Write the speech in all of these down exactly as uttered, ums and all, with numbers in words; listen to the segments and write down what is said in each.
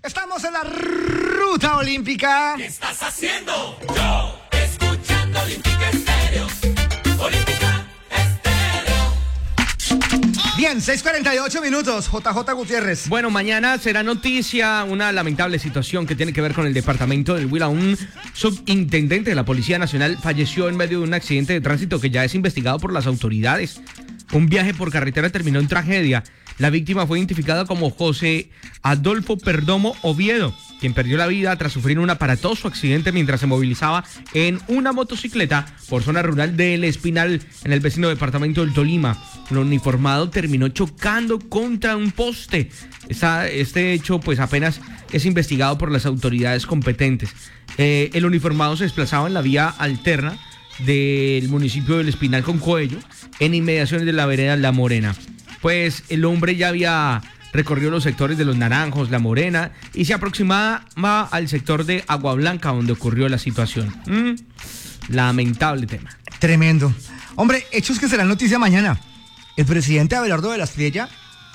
Estamos en la ruta olímpica. ¿Qué estás haciendo? Yo, escuchando Olímpica Estéreo. Olímpica Estéreo. Bien, seis cuarenta y ocho minutos. J J Gutiérrez. Bueno, mañana será noticia una lamentable situación que tiene que ver con el departamento del Huila. Un subintendente de la Policía Nacional falleció en medio de un accidente de tránsito que ya es investigado por las autoridades. Un viaje por carretera terminó en tragedia. La víctima fue identificada como José Adolfo Perdomo Oviedo, quien perdió la vida tras sufrir un aparatoso accidente mientras se movilizaba en una motocicleta por zona rural del Espinal, en el vecino departamento del Tolima. Un uniformado terminó chocando contra un poste. Esta, este hecho pues apenas es investigado por las autoridades competentes. Eh, el uniformado se desplazaba en la vía alterna del municipio del Espinal con Coello, en inmediaciones de la vereda La Morena. Pues el hombre ya había recorrido los sectores de Los Naranjos, La Morena, y se aproximaba al sector de Agua Blanca, donde ocurrió la situación. Mm, lamentable tema. Tremendo. Hombre, hechos que serán noticia mañana. El presidente Abelardo de la Espriella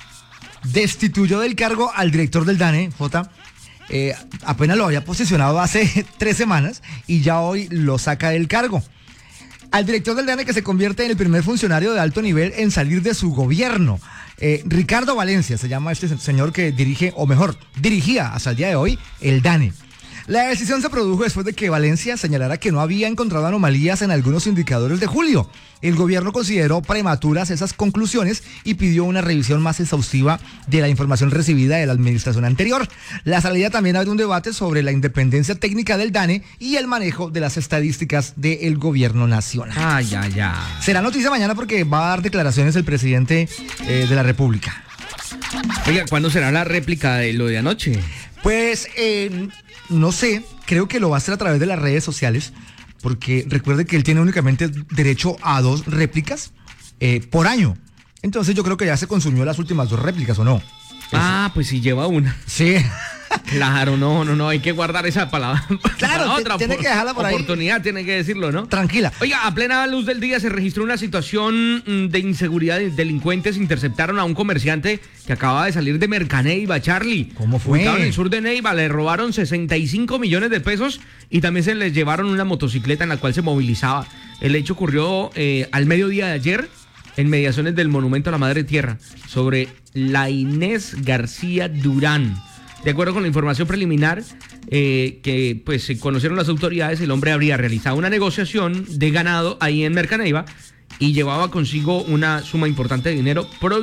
destituyó del cargo al director del DANE, J. Eh, apenas lo había posicionado hace tres semanas y ya hoy lo saca del cargo. Al director del DANE, que se convierte en el primer funcionario de alto nivel en salir de su gobierno. Eh, Ricardo Valencia se llama este señor que dirige, o mejor, dirigía hasta el día de hoy, el DANE. La decisión se produjo después de que Valencia señalara que no había encontrado anomalías en algunos indicadores de julio. El gobierno consideró prematuras esas conclusiones y pidió una revisión más exhaustiva de la información recibida de la administración anterior. La salida también abre un debate sobre la independencia técnica del DANE y el manejo de las estadísticas del gobierno nacional. Ay, ay, ay. Será noticia mañana porque va a dar declaraciones el presidente eh, de la República. Oiga, ¿cuándo será la réplica de lo de anoche? Pues, eh, no sé, creo que lo va a hacer a través de las redes sociales, porque recuerde que él tiene únicamente derecho a dos réplicas eh, por año. Entonces yo creo que ya se consumió las últimas dos réplicas, ¿o no? Ah, Eso. Pues sí lleva una. Sí. Claro, no, no, no, hay que guardar esa palabra. Claro, para otra tiene que dejarla por ahí. Oportunidad, tiene que decirlo, ¿no? Tranquila. Oiga, a plena luz del día se registró una situación de inseguridad. Delincuentes interceptaron a un comerciante que acababa de salir de Mercaneiva, Charlie. ¿Cómo fue? Ubicado en el sur de Neiva, le robaron sesenta y cinco millones de pesos y también se les llevaron una motocicleta en la cual se movilizaba. El hecho ocurrió eh, al mediodía de ayer, en mediaciones del Monumento a la Madre Tierra, sobre la Inés García Durán. De acuerdo con la información preliminar eh, que pues se conocieron las autoridades, el hombre habría realizado una negociación de ganado ahí en Mercaneiva y llevaba consigo una suma importante de dinero.